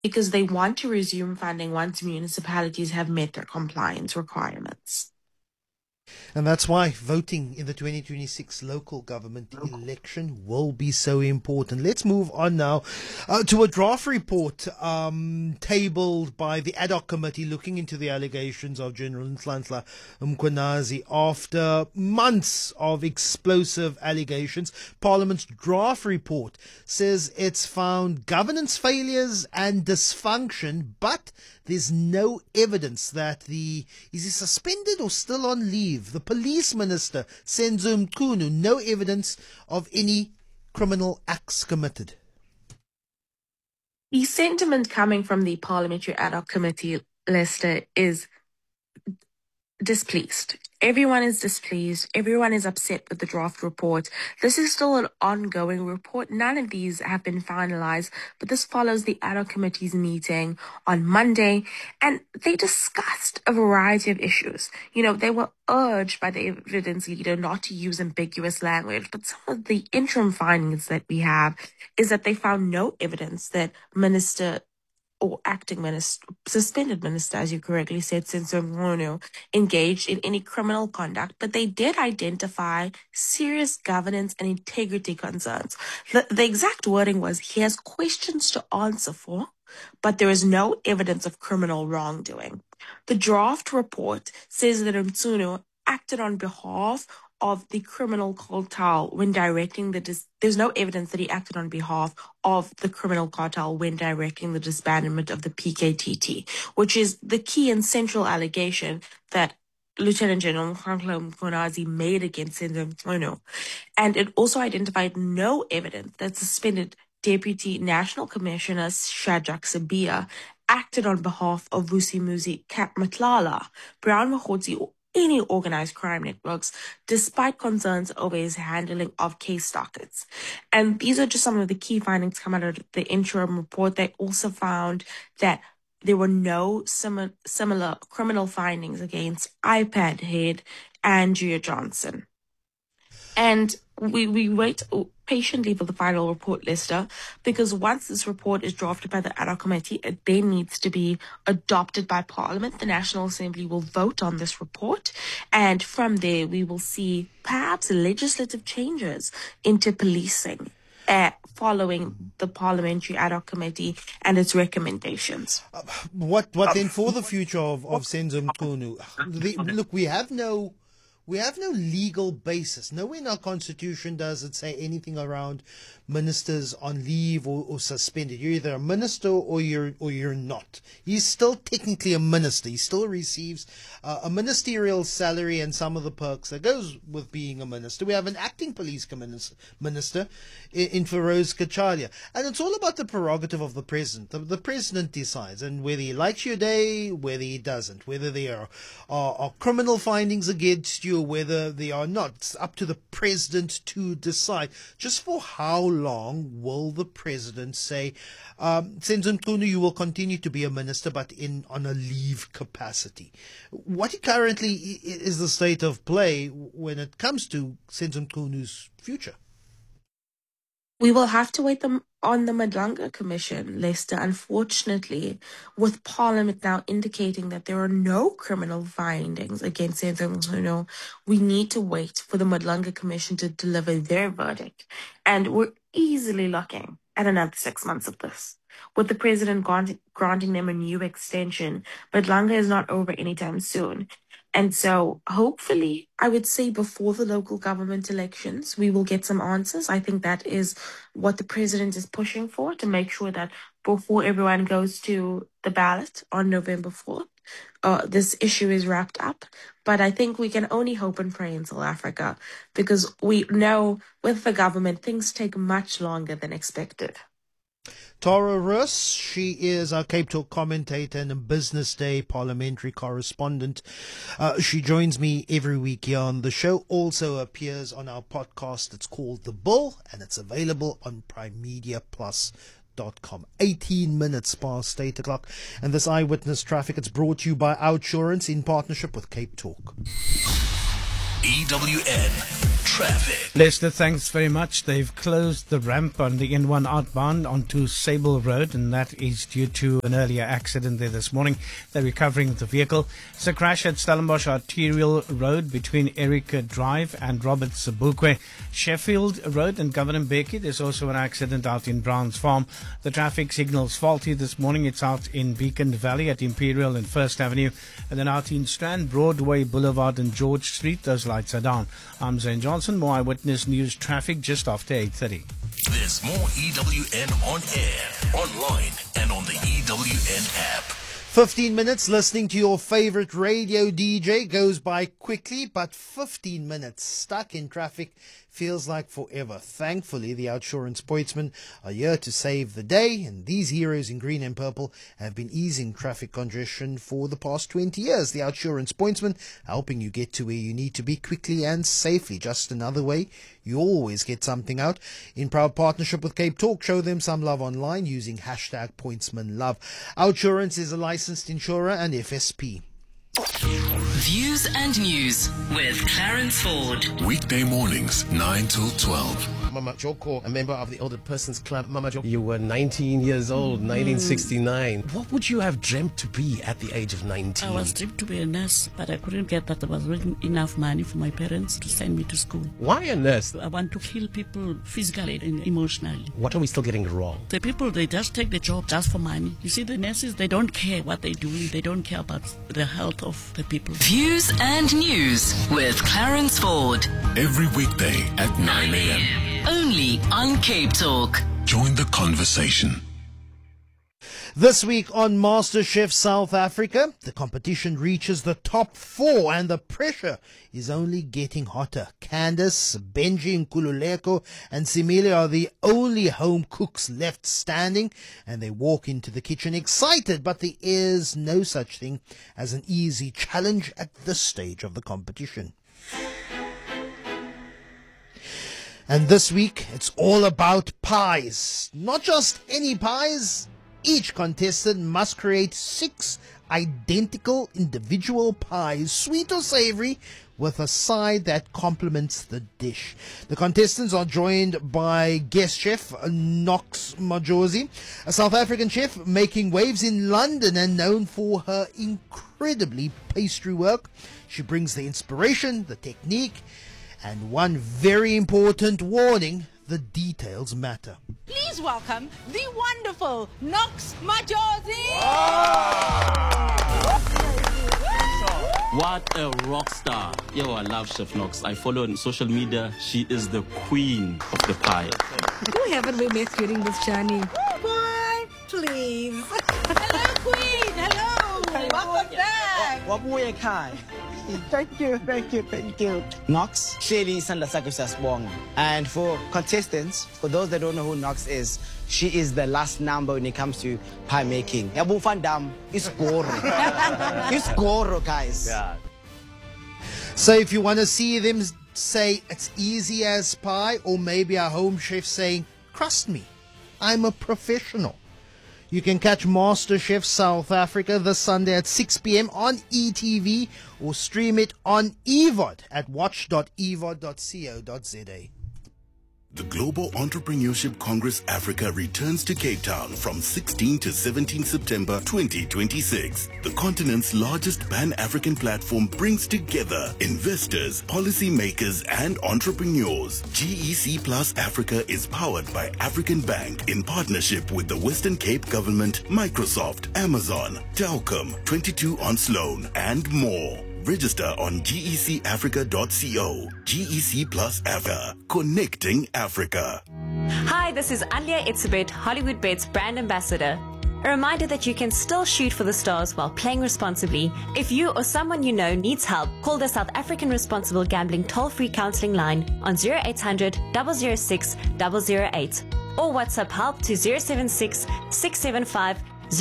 because they want to resume funding once municipalities have met their compliance requirements. And that's why voting in the 2026 local government election will be so important. Let's move on now to a draft report tabled by the ad hoc committee looking into the allegations of General Nhlanhla Mkhwanazi. After months of explosive allegations, Parliament's draft report says it's found governance failures and dysfunction, but there's no evidence that is he suspended or still on leave? The police minister, Senzo Mchunu, no evidence of any criminal acts committed. The sentiment coming from the Parliamentary Ad Hoc Committee, Lester, is displeased. Everyone is displeased. Everyone is upset with the draft report. This is still an ongoing report. None of these have been finalized, but this follows the ad hoc committee's meeting on Monday, and they discussed a variety of issues. They were urged by the evidence leader not to use ambiguous language, but some of the interim findings that we have is that they found no evidence that Minister or acting minister, suspended minister, as you correctly said, Senzo Mchunu, engaged in any criminal conduct, but they did identify serious governance and integrity concerns. The exact wording was, he has questions to answer for, but there is no evidence of criminal wrongdoing. The draft report says that Mchunu acted on behalf of the criminal cartel when directing there's no evidence that he acted on behalf of the criminal cartel when directing the disbandment of the PKTT, which is the key and central allegation that Lieutenant General Nhlanhla Mkhwanazi made against Senzo Mchunu. And it also identified no evidence that suspended Deputy National Commissioner Shadrack Sibiya acted on behalf of Vusimuzi Cap Matlala, Brown Mahotsi, or any organized crime networks, despite concerns over his handling of case dockets. And these are just some of the key findings come out of the interim report. They also found that there were no similar criminal findings against iPad head Andrea Johnson. And we wait patiently for the final report, Lester, because once this report is drafted by the ad hoc committee, it then needs to be adopted by Parliament. The National Assembly will vote on this report, and from there we will see perhaps legislative changes into policing following the Parliamentary Ad Hoc Committee and its recommendations. What then for the future of Senzo Mchunu? Look, we have no legal basis. Nowhere in our constitution does it say anything around ministers on leave or suspended. You're either a minister or you're not. He's still technically a minister. He still receives a ministerial salary and some of the perks that goes with being a minister. We have an acting police minister in Feroz Kachalia. And it's all about the prerogative of the president. The president decides, and whether he likes your day, whether he doesn't, whether there are criminal findings against you, whether they are not. It's up to the president to decide. Just for how long will the president say, Senzo Mchunu, you will continue to be a minister, but on a leave capacity? What currently is the state of play when it comes to Senzo Mchunu's future? We will have to wait on the Madlanga Commission, Lester. Unfortunately, with Parliament now indicating that there are no criminal findings against Senzo Mchunu, we need to wait for the Madlanga Commission to deliver their verdict. And we're easily looking at another 6 months of this. With the president granting them a new extension, Madlanga is not over anytime soon. And so hopefully, I would say before the local government elections, we will get some answers. I think that is what the president is pushing for, to make sure that before everyone goes to the ballot on November 4th, this issue is wrapped up. But I think we can only hope and pray in South Africa, because we know with the government, things take much longer than expected. Tara Roos, she is our Cape Talk commentator and a Business Day parliamentary correspondent. She joins me every week here on the show, also appears on our podcast. It's called The Bull, and it's available on primemediaplus.com. 18 minutes past 8 o'clock. And this Eyewitness Traffic, it's brought to you by Outsurance in partnership with Cape Talk. EWN Traffic. Lester, thanks very much. They've closed the ramp on the N1 outbound onto Sable Road, and that is due to an earlier accident there this morning. They're recovering the vehicle. It's a crash at Stellenbosch Arterial Road between Erica Drive and Robert Sobukwe. Sheffield Road and Governor Mbeki. There's also an accident out in Browns Farm. The traffic signal's faulty this morning. It's out in Beacon Valley at Imperial and First Avenue, and then out in Strand, Broadway Boulevard and George Street. Those lights are down. I'm Zane Johnson. More Eyewitness News traffic just after 8:30. There's more EWN on air, online, and on the EWN app. 15 minutes listening to your favorite radio DJ goes by quickly, but 15 minutes stuck in traffic feels like forever. Thankfully, the Outsurance Pointsmen are here to save the day, and these heroes in green and purple have been easing traffic congestion for the past 20 years. The Outsurance Pointsmen helping you get to where you need to be quickly and safely. Just another way you always get something out. In proud partnership with Cape Talk, show them some love online using hashtag #PointsmanLove. Outsurance is a licensed insurer and FSP. Views and News with Clarence Ford. Weekday mornings, 9 till 12. Mama Joko, a member of the Older Persons Club. Mama Joko, you were 19 years old, 1969. What would you have dreamt to be at the age of 19? I was dreamed to be a nurse, but I couldn't get that. There wasn't enough money for my parents to send me to school. Why a nurse? I want to heal people physically and emotionally. What are we still getting wrong? The people, they just take the job just for money. You see, the nurses, they don't care what they're doing. They don't care about the health of the people. Views and News with Clarence Ford. Every weekday at 9 a.m. Only on Cape Talk. Join the conversation. This week on MasterChef South Africa, the competition reaches the top 4 and the pressure is only getting hotter. Candice, Benji, Nkululeko and Simile are the only home cooks left standing, and they walk into the kitchen excited, but there is no such thing as an easy challenge at this stage of the competition. And this week, it's all about pies. Not just any pies. Each contestant must create 6 identical individual pies, sweet or savory, with a side that complements the dish. The contestants are joined by guest chef Knox Majosi, a South African chef making waves in London and known for her incredibly pastry work. She brings the inspiration, the technique, and one very important warning: the details matter. Please welcome the wonderful Knox Majosi. What a rock star. Yo, I love Chef Knox. I follow on social media. She is the queen of the pie. Who haven't we met during this journey? Oh boy, please. Hello, Queen. Hello. Welcome back. Wabuye Kai. Thank you. Knox, clearly Sandla Sakusas Wong. And for contestants, for those that don't know who Knox is, she is the last number when it comes to pie making. Yabu Fandam is Goro. It's Goro, guys. Yeah. So if you want to see them say it's easy as pie, or maybe our home chef saying, trust me, I'm a professional, you can catch MasterChef South Africa this Sunday at 6 p.m. on ETV, or stream it on EVOD at watch.evod.co.za. The Global Entrepreneurship Congress Africa returns to Cape Town from 16 to 17 September 2026. The continent's largest Pan-African platform brings together investors, policymakers, and entrepreneurs. GEC Plus Africa is powered by African Bank in partnership with the Western Cape Government, Microsoft, Amazon, Telkom, 22 on Sloan, and more. Register on gecafrica.co. GEC Plus Africa, connecting Africa. Hi, this is Alia Itzebet, Hollywood Bet's brand ambassador. A reminder that you can still shoot for the stars while playing responsibly. If you or someone you know needs help, call the South African Responsible Gambling toll-free counseling line on 0800 006 008 or WhatsApp help to 076 675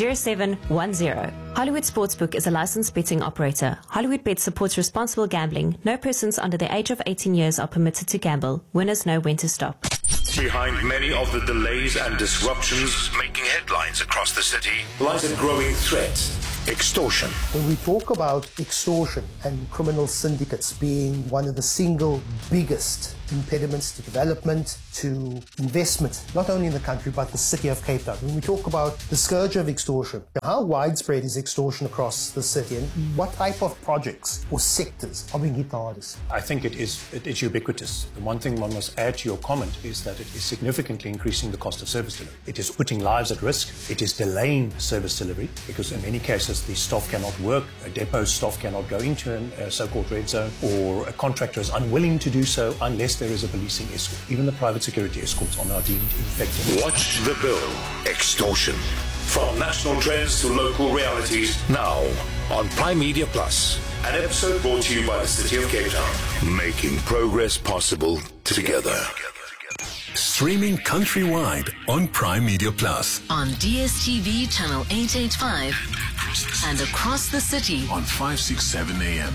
0710. Hollywood Sportsbook is a licensed betting operator. Hollywood Bet supports responsible gambling. No persons under the age of 18 years are permitted to gamble. Winners know when to stop. Behind many of the delays and disruptions making headlines across the city lies a growing threat. extortion. When we talk about extortion and criminal syndicates being one of the single biggest impediments to development, to investment, not only in the country but the city of Cape Town. When we talk about the scourge of extortion, how widespread is extortion across the city and what type of projects or sectors are being hit the hardest? I think it is ubiquitous. The one thing one must add to your comment is that it is significantly increasing the cost of service delivery. It is putting lives at risk. It is delaying service delivery because in many cases the staff cannot work, a depot staff cannot go into a so-called red zone, or a contractor is unwilling to do so unless there is a policing escort. Even the private security escorts are now deemed ineffective. Watch the bill. Extortion. From national trends to local realities. Now on Prime Media Plus. An episode brought to you by the City of Cape Town. Making progress possible together. Streaming countrywide on Prime Media Plus. On DSTV channel 885 and across the city on 567 AM.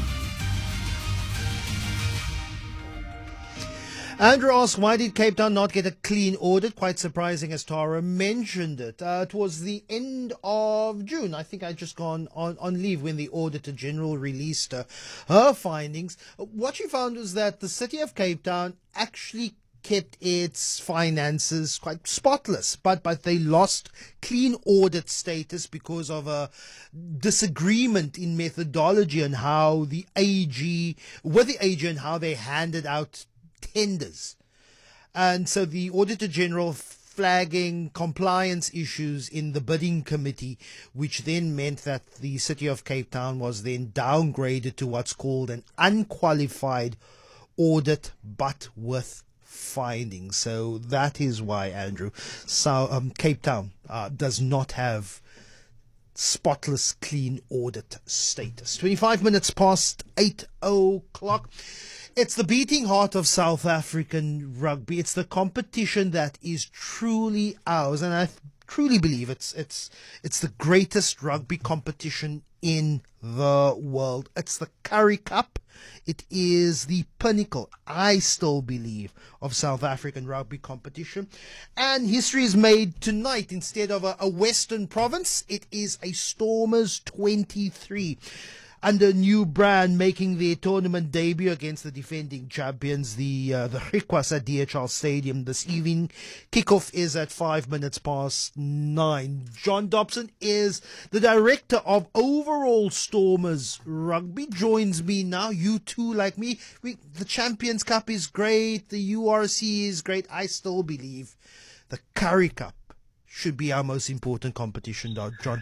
Andrew asks, why did Cape Town not get a clean audit? Quite surprising, as Tara mentioned it. Towards the end of June, I think I'd just gone on leave when the Auditor General released her findings. What she found was that the City of Cape Town actually kept its finances quite spotless, but they lost clean audit status because of a disagreement in methodology on how with the AG and how they handed out tenders. And so the Auditor General flagging compliance issues in the bidding committee, which then meant that the City of Cape Town was then downgraded to what's called an unqualified audit, but with findings. So that is why, Andrew, Cape Town does not have spotless clean audit status. 25 minutes past 8 o'clock. It's the beating heart of South African rugby. It's the competition that is truly ours, and I truly believe it's the greatest rugby competition in the world. It's the Currie Cup. It is the pinnacle, I still believe, of South African rugby competition. And history is made tonight. Instead of a Western Province, it is a Stormers 23. Under new brand, making their tournament debut against the defending champions, the Griquas at DHL Stadium this evening. Kickoff is at 5 minutes past 9. John Dobson is the director of overall Stormers Rugby. Joins me now. You too, like me. The Champions Cup is great. The URC is great. I still believe the Currie Cup should be our most important competition, John.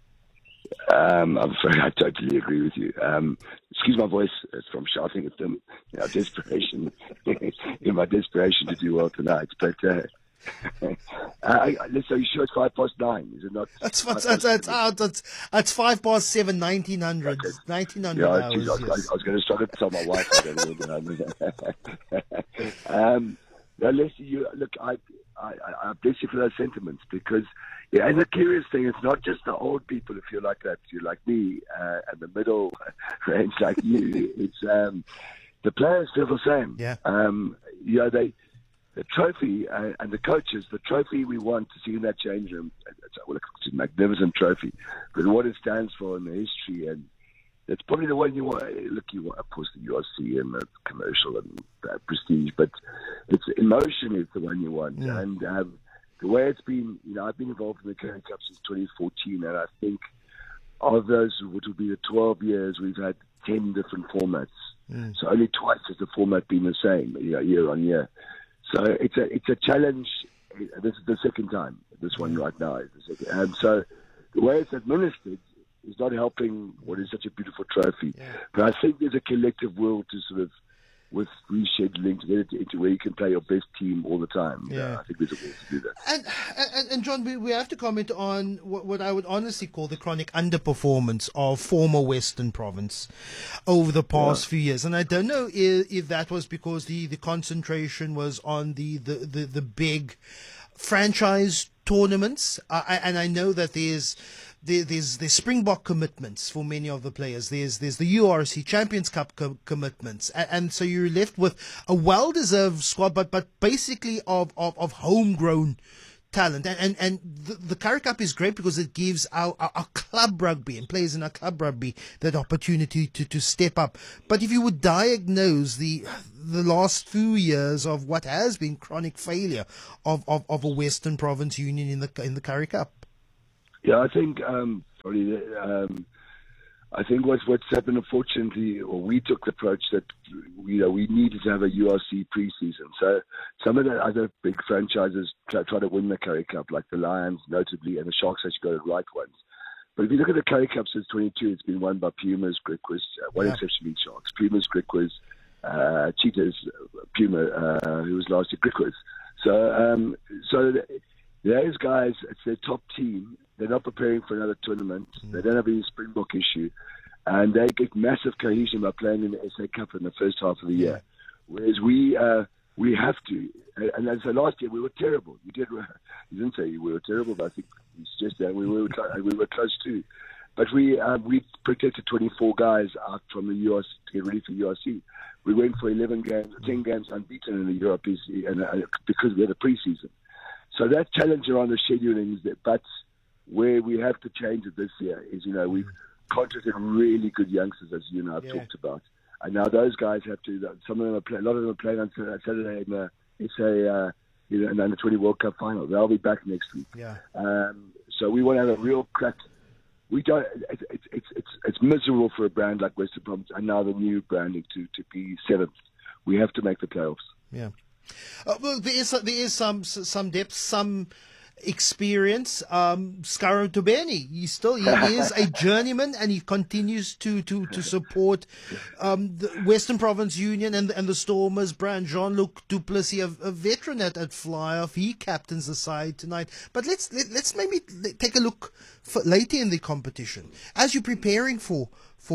I'm afraid I totally agree with you. Excuse my voice, it's from shouting at them. Desperation, in my desperation to do well tonight. But so you sure it's 9:05? Is it not? It's 7:05, 1900. Okay. 1900 yeah, hours. Geez, I was going to struggle to tell my wife. No, Leslie, I bless you for those sentiments, because and the curious thing, it's not just the old people who feel like that. You're like me, and the middle range like you. It's the players feel the same. Yeah. The trophy and the coaches, the trophy we want to see in that change room. It's a magnificent trophy, but what it stands for in the history, and it's probably the one you want. Look, you want, of course, the URC and the commercial and prestige, but it's emotion is the one you want. Yeah. And the way it's been, I've been involved in the Currie Cup since 2014, and I think of those, which will be the 12 years, we've had 10 different formats. Mm. So only twice has the format been the same, year on year. So it's a challenge. This is the second time. This one right now is the second. And so the way it's administered is not helping what is such a beautiful trophy. Yeah. But I think there's a collective will to sort of, with rescheduling, to get it into where you can play your best team all the time. Yeah. I think there's a will to do that. And John, we have to comment on what I would honestly call the chronic underperformance of former Western Province over the past few years. And I don't know if that was because the concentration was on the big franchise tournaments. And I know that there's Springbok commitments for many of the players. There's the URC Champions Cup commitments, and so you're left with a well-deserved squad, but basically of homegrown talent. And the Currie Cup is great because it gives our club rugby and players in our club rugby that opportunity to step up. But if you would diagnose the last few years of what has been chronic failure of a Western Province Union in the Currie Cup. Yeah, I think I think what's happened, unfortunately, or we took the approach that we needed to have a URC preseason. So some of the other big franchises try to win the Currie Cup, like the Lions, notably, and the Sharks actually got it right once. But if you look at the Currie Cup since 22, it's been won by Pumas, Griquas, one exception being Sharks, Pumas, Griquas, Cheetahs, Puma, who was last year, Griquas. So those guys, it's their top team. They're not preparing for another tournament. They don't have any Springbok issue. And they get massive cohesion by playing in the SA Cup in the first half of the year. Whereas we have to. And so last year we were terrible. You didn't say we were terrible, but I think you suggested that we were close too. But we protected 24 guys out from the URC to get ready for URC. We went for 10 games unbeaten in the Europe because we had a preseason. So that challenge around the scheduling is that, but where we have to change it this year is, we've contracted really good youngsters, as you and I have talked about. And now those guys have to, a lot of them are playing on Saturday in the SA, in the Under-20 World Cup final. They'll be back next week. Yeah. So we want to have a real crack. We don't, it's miserable for a brand like Western Province and now the new branding to be seventh. We have to make the playoffs. Yeah. Well, there is some depth, some experience. Scaro Tobeni, he is a journeyman, and he continues to support the Western Province Union and the Stormers brand. Jean-Luc Duplessis, a veteran at Fly-Off, he captains the side tonight. But let's maybe take a look later in the competition as you're preparing for a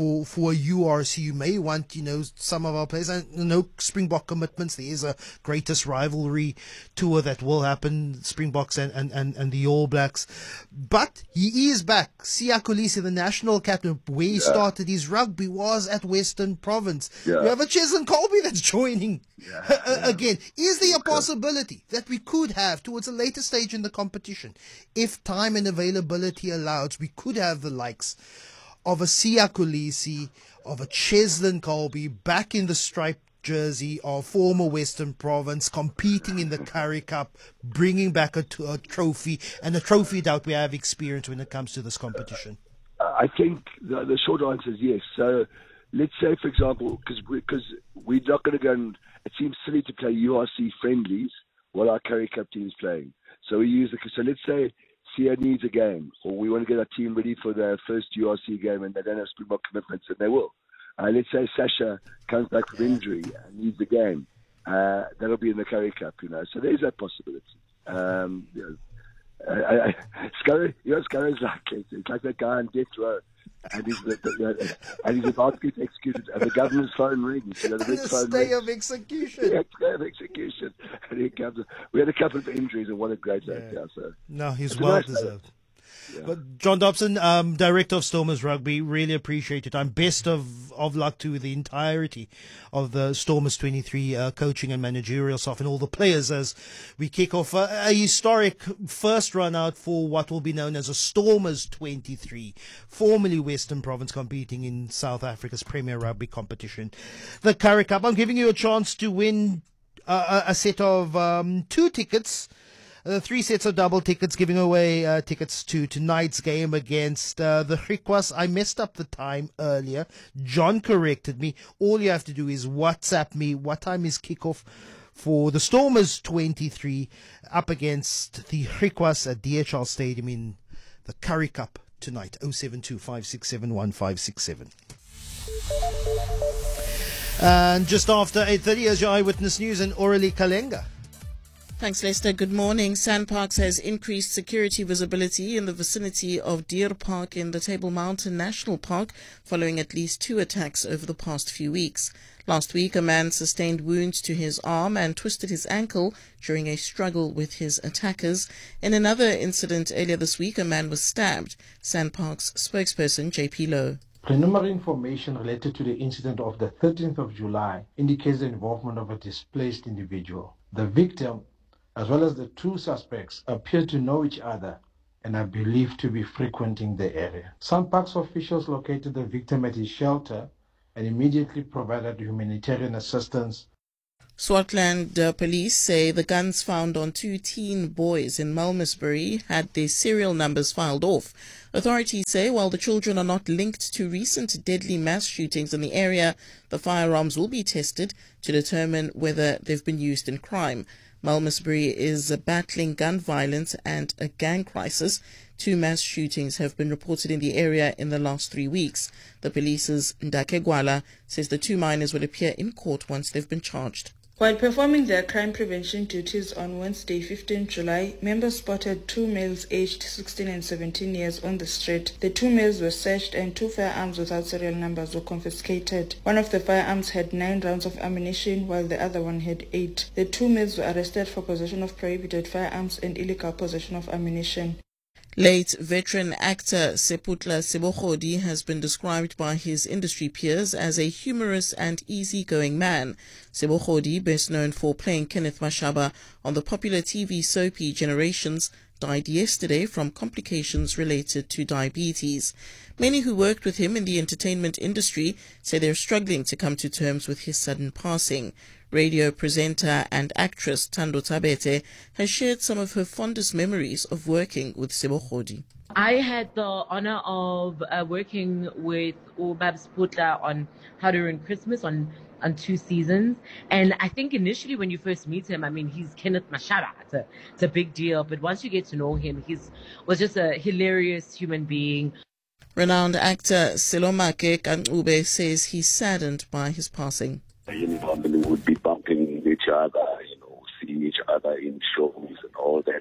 URC. You may want, some of our players. I know Springbok commitments. There is a greatest rivalry tour that will happen, Springboks and the All Blacks. But he is back. Siya Kolisi, the national captain, where he started his rugby was at Western Province. You have a Cheslin Colby that's joining again. Is there a possibility that we could have, towards a later stage in the competition, if time and availability allows, we could have the likes of a Siya Kolisi, of a Cheslin Colby back in the striped jersey of former Western Province, competing in the Currie Cup, bringing back a trophy, and a trophy that we have experience when it comes to this competition? I think the short answer is yes. So let's say, for example, because we're not going to go and it seems silly to play URC friendlies while our Currie Cup team is playing. So let's say Siya needs a game, or we want to get our team ready for their first URC game and they don't have Springbok commitments, and they will. Let's say Sasha comes back from injury and needs a game. That'll be in the Currie Cup, So there's that possibility. Scarro's like, it's like that guy on death row. And he's about to get executed, and the governor's phone rings. The big phone stay of execution. Yeah, stay of execution. And he comes. We had a couple of injuries, and what a great actor. So no, he's well deserved. Yeah. But John Dobson, Director of Stormers Rugby, really appreciate your time. Best of luck to the entirety of the Stormers 23 coaching and managerial staff and all the players as we kick off a historic first run out for what will be known as a Stormers 23, formerly Western Province, competing in South Africa's Premier Rugby competition, the Currie Cup. I'm giving you a chance to win a set of 2 tickets. 3 sets of double tickets, giving away tickets to tonight's game against the Griquas. I messed up the time earlier. John corrected me. All you have to do is WhatsApp me what time is kickoff for the Stormers 23 up against the Griquas at DHL Stadium in the Currie Cup tonight. 072 567 1567. And just after 8:30, here's your Eyewitness News and Aurelie Kalenga. Thanks, Lester. Good morning. SANParks has increased security visibility in the vicinity of Deer Park in the Table Mountain National Park following at least 2 attacks over the past few weeks. Last week, a man sustained wounds to his arm and twisted his ankle during a struggle with his attackers. In another incident earlier this week, a man was stabbed. SANParks spokesperson JP Lowe. Preliminary information related to the incident of the 13th of July indicates the involvement of a displaced individual. The victim as well as the two suspects, appear to know each other and are believed to be frequenting the area. SANParks officials located the victim at his shelter and immediately provided humanitarian assistance. Swartland police say the guns found on two teen boys in Malmesbury had their serial numbers filed off. Authorities say while the children are not linked to recent deadly mass shootings in the area, the firearms will be tested to determine whether they've been used in crime. Malmesbury is battling gun violence and a gang crisis. 2 mass shootings have been reported in the area in the last 3 weeks. The police's Ndake Gwala says the 2 minors will appear in court once they've been charged. While performing their crime prevention duties on Wednesday, 15 July, members spotted 2 males aged 16 and 17 years on the street. The 2 males were searched and 2 firearms without serial numbers were confiscated. One of the firearms had 9 rounds of ammunition, while the other one had 8. The 2 males were arrested for possession of prohibited firearms and illegal possession of ammunition. Late veteran actor Seputla Sebokhodi has been described by his industry peers as a humorous and easygoing man. Sebokhodi, best known for playing Kenneth Mashaba on the popular TV soapy Generations, died yesterday from complications related to diabetes. Many who worked with him in the entertainment industry say they're struggling to come to terms with his sudden passing. Radio presenter and actress Thando Tabete has shared some of her fondest memories of working with Sebokhodi. I had the honor of working with Babs Putla on How to Ruin Christmas on 2 seasons. And I think initially when you first meet him, I mean, he's Kenneth Mashaba. It's a big deal. But once you get to know him, was just a hilarious human being. Renowned actor Selomake Kancube says he's saddened by his passing. Family would be bumping each other, seeing each other in shows and all that.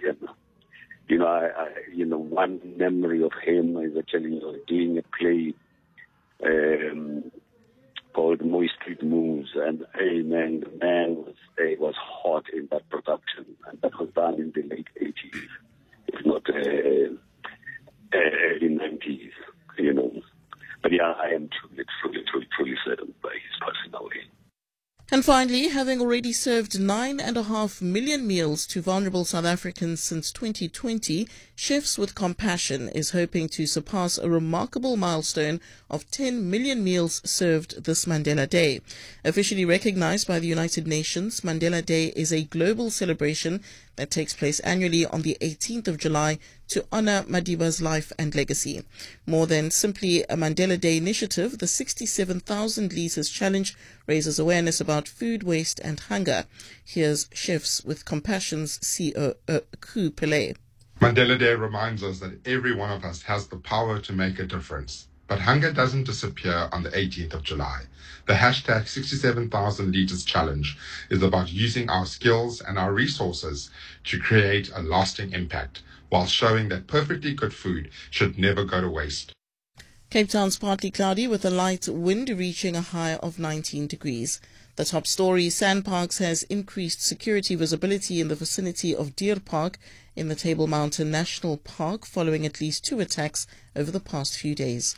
And, one memory of him is actually doing a play called Moy Street Moves, and the man was hot in that production, and that was done in the late 80s, if not early 90s, But yeah, I am truly saddened by his passing away. And finally, having already served 9.5 million meals to vulnerable South Africans since 2020, Chefs with Compassion is hoping to surpass a remarkable milestone of 10 million meals served this Mandela Day. Officially recognized by the United Nations, Mandela Day is a global celebration that takes place annually on the 18th of July to honor Madiba's life and legacy. More than simply a Mandela Day initiative, the 67,000 Liters Challenge raises awareness about food waste and hunger. Here's Chefs with Compassion's CEO, Ku Pillay. Mandela Day reminds us that every one of us has the power to make a difference. But hunger doesn't disappear on the 18th of July. The hashtag 67,000 Liters Challenge is about using our skills and our resources to create a lasting impact, while showing that perfectly good food should never go to waste. Cape Town's partly cloudy with a light wind reaching a high of 19 degrees. The top story, SANParks has increased security visibility in the vicinity of Deer Park in the Table Mountain National Park following at least 2 attacks over the past few days.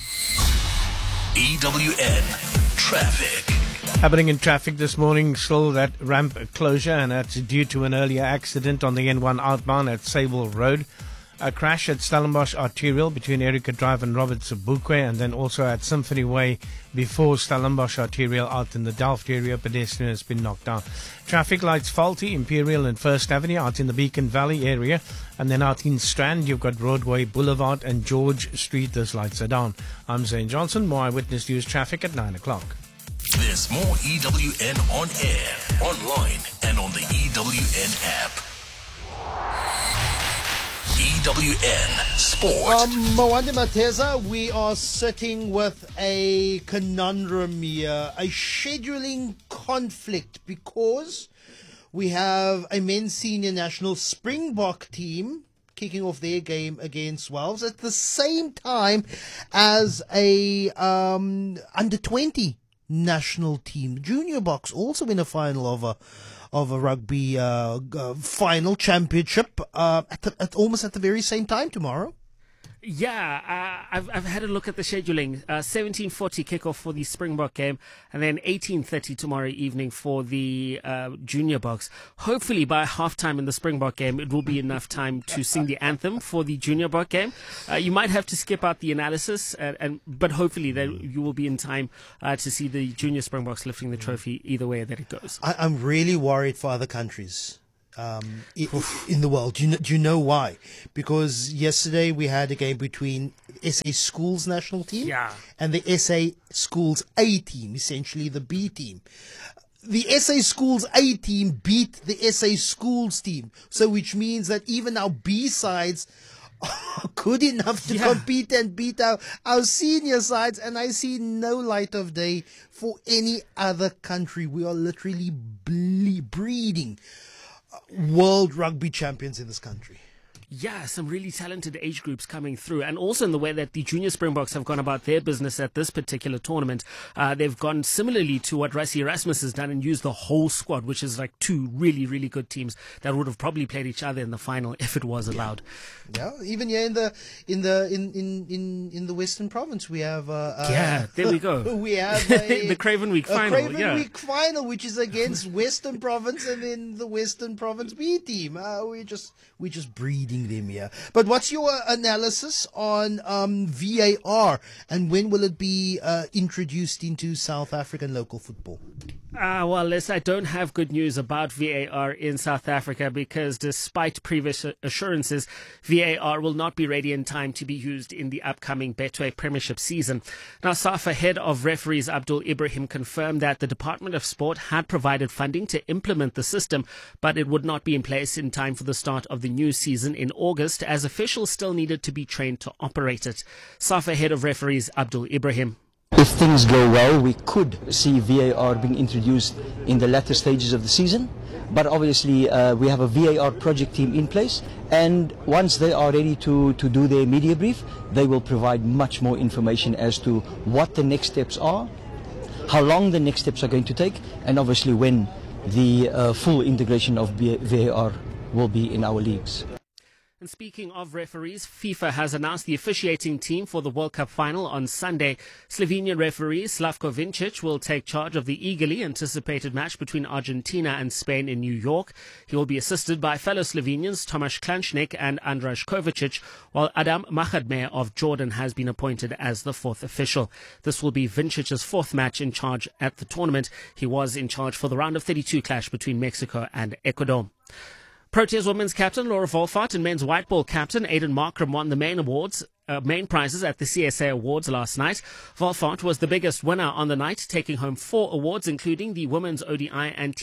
EWN Traffic. Happening in traffic this morning, still that ramp closure, and that's due to an earlier accident on the N1 outbound at Sable Road. A crash at Stellenbosch Arterial between Erica Drive and Robert Sobukwe, and then also at Symphony Way before Stellenbosch Arterial out in the Delft area. Pedestrian has been knocked down. Traffic lights faulty, Imperial and First Avenue out in the Beacon Valley area, and then out in Strand you've got Broadway Boulevard and George Street. Those lights are down. I'm Zane Johnson. More Eyewitness News traffic at 9 o'clock. There's more EWN on air, online, and on the EWN app. EWN Sport. Mwande Mateza, we are sitting with a conundrum here, a scheduling conflict, because we have a men's senior national Springbok team kicking off their game against Wales at the same time as a under-20 national team. Junior Boks also in a final of a rugby final championship at almost at the very same time tomorrow. Yeah, I've had a look at the scheduling. 17:40 kickoff for the Springbok game, and then 18:30 tomorrow evening for the Junior Boks. Hopefully by halftime in the Springbok game, it will be enough time to sing the anthem for the Junior Bok game. You might have to skip out the analysis, but hopefully you will be in time to see the Junior Springboks lifting the trophy either way that it goes. I'm really worried for other countries. In the world. Do you know why? Because yesterday we had a game between SA Schools national team and the SA Schools A team, essentially the B team. The SA Schools A team beat the SA Schools team, so which means that even our B sides are good enough to compete and beat our senior sides, and I see no light of day for any other country. We are literally breeding world rugby champions in this country. Yeah, some really talented age groups coming through. And also in the way that the Junior Springboks have gone about their business at this particular tournament, they've gone similarly to what Rassie Erasmus has done and used the whole squad, which is like two really, really good teams that would have probably played each other in the final if it was allowed. Yeah, even here in the Western Province, we have there we go. We have the Craven Week final. Week final, which is against Western Province and then the Western Province B team. We're just breeding them here. But what's your analysis on VAR, and when will it be introduced into South African local football? Well, Les, I don't have good news about VAR in South Africa because despite previous assurances, VAR will not be ready in time to be used in the upcoming Betway Premiership season. Now, SAFA head of referees Abdul Ibrahim confirmed that the Department of Sport had provided funding to implement the system, but it would not be in place in time for the start of the new season in August, as officials still needed to be trained to operate it. SAFA head of referees Abdul Ibrahim. If things go well, we could see VAR being introduced in the latter stages of the season. But obviously, we have a VAR project team in place, and once they are ready to do their media brief, they will provide much more information as to what the next steps are, how long the next steps are going to take, and obviously when the full integration of VAR will be in our leagues. And speaking of referees, FIFA has announced the officiating team for the World Cup final on Sunday. Slovenian referee Slavko Vincic will take charge of the eagerly anticipated match between Argentina and Spain in New York. He will be assisted by fellow Slovenians Tomasz Klančnik and Andras Kovacic, while Adam Mahadmeh of Jordan has been appointed as the fourth official. This will be Vincic's fourth match in charge at the tournament. He was in charge for the round of 32 clash between Mexico and Ecuador. Proteas women's captain Laura Wolfart and men's white ball captain Aiden Markram won the main prizes at the CSA Awards last night. Wolfart was the biggest winner on the night, taking home 4 awards, including the Women's ODI and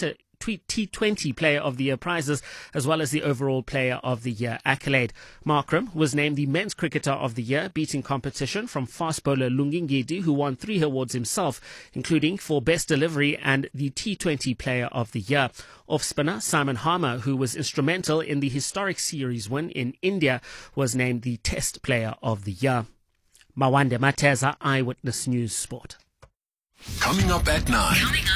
T20 Player of the Year prizes, as well as the Overall Player of the Year accolade. Markram was named the Men's Cricketer of the Year, beating competition from fast bowler Lungingedi, who won 3 awards himself, including for Best Delivery and the T20 Player of the Year. Off-spinner Simon Harmer, who was instrumental in the historic series win in India, was named the Test Player of the Year. Mawande Mateza, Eyewitness News Sport. Coming up at 9.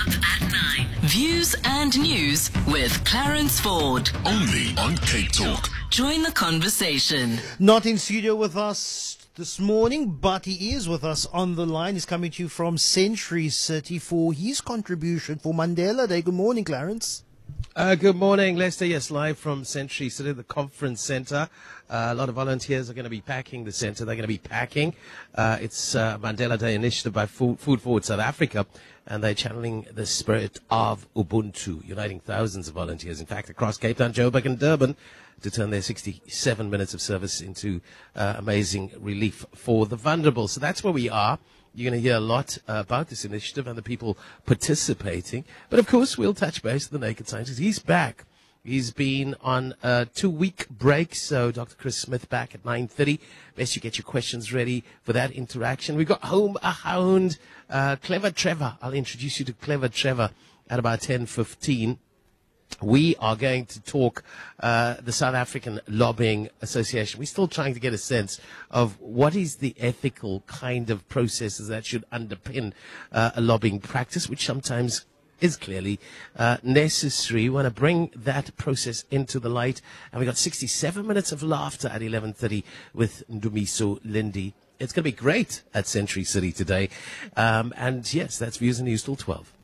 Views and news with Clarence Ford. Only on Cape Talk. Join the conversation. Not in studio with us this morning, but he is with us on the line. He's coming to you from Century City for his contribution for Mandela Day. Good morning, Clarence. Good morning, Lester. Yes, live from Century City, the conference centre. A lot of volunteers are going to be packing the centre. They're going to be packing. It's Mandela Day initiative by Food Forward South Africa, and they're channeling the spirit of Ubuntu, uniting thousands of volunteers, in fact, across Cape Town, Joburg and Durban, to turn their 67 minutes of service into amazing relief for the vulnerable. So that's where we are. You're going to hear a lot about this initiative and the people participating. But, of course, we'll touch base with the Naked Scientist. He's back. He's been on a 2-week break, so Dr. Chris Smith back at 9:30. Best you get your questions ready for that interaction. We've got Home a Hound, Clever Trevor. I'll introduce you to Clever Trevor at about 10:15. We are going to talk the South African Lobbying Association. We're still trying to get a sense of what is the ethical kind of processes that should underpin a lobbying practice, which sometimes is clearly necessary. We want to bring that process into the light. And we got 67 minutes of laughter at 11:30 with Ndumiso Lindy. It's going to be great at Century City today. And yes, that's Views and News till 12.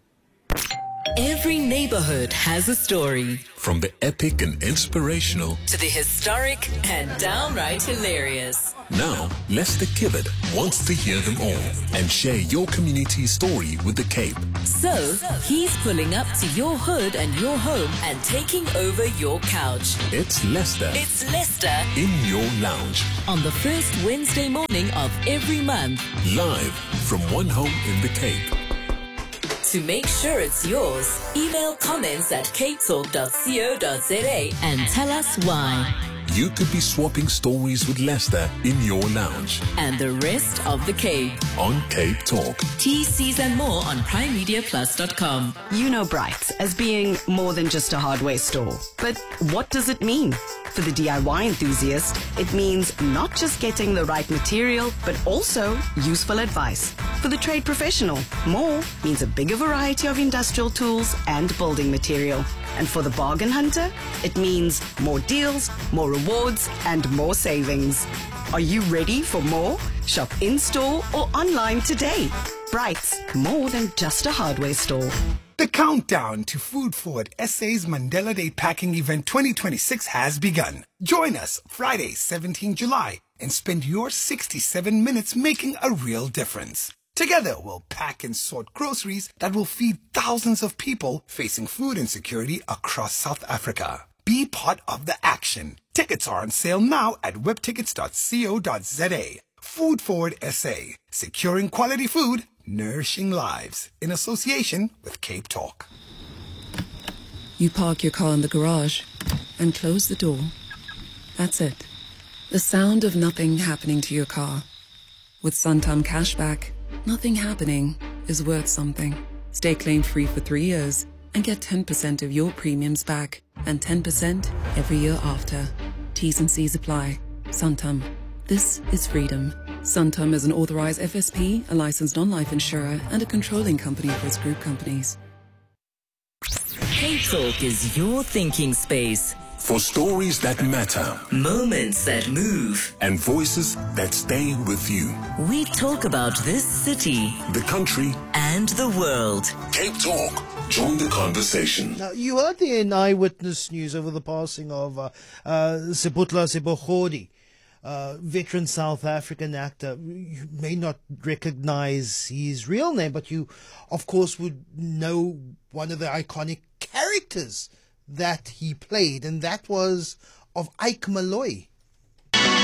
Every neighborhood has a story. From the epic and inspirational To the historic and downright hilarious. Now, Lester Kibbard wants to hear them all and share your community's story with the Cape. So, he's pulling up to your hood and your home and taking over your couch. It's Lester It's Lester in your lounge. on the first Wednesday morning of every month. Live from one home in the Cape. To make sure it's yours, email comments at capetalk.co.za and tell us why. You could be swapping stories with Lester in your lounge And the rest of the Cape. on Cape Talk. TCs and more on primemediaplus.com. You know Brights as being more than just a hardware store. But what does it mean? For the DIY enthusiast, it means not just getting the right material, but also useful advice. For the trade professional, more means a bigger variety of industrial tools and building material. And for the bargain hunter, it means more deals, more rewards, and more savings. Are you ready for more? Shop in-store or online today. Brights, more than just a hardware store. The countdown to Food Forward SA's Mandela Day Packing Event 2026 has begun. Join us Friday, 17 July, and spend your 67 minutes making a real difference. Together, we'll pack and sort groceries that will feed thousands of people facing food insecurity across South Africa. Be part of the action. Tickets are on sale now at webtickets.co.za. Food Forward SA, securing quality food, nourishing lives, in association with Cape Talk. You park your car in the garage and close the door. That's it. The sound of nothing happening to your car. With Santam Cashback, nothing happening is worth something. Stay claim-free for 3 years and get 10% of your premiums back and 10% every year after. T's and C's apply. Santam. This is freedom. Santam is an authorized FSP, a licensed non-life insurer, and a controlling company for its group companies. Cape Talk is your thinking space. For stories that matter, Moments that move. and voices that stay with you. We talk about this city The country and the world. Cape Talk. Join the conversation. Now, you heard there in Eyewitness News over the passing of Sebutla Sebohodi, veteran South African actor. You may not recognize his real name, but you, of course, would know one of the iconic characters that he played, and that was of Ike Malloy.